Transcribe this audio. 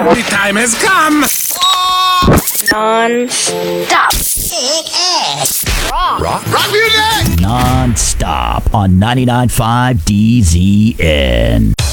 The time has come. Non-stop. Rock music. Non-stop on 99.5 DZN.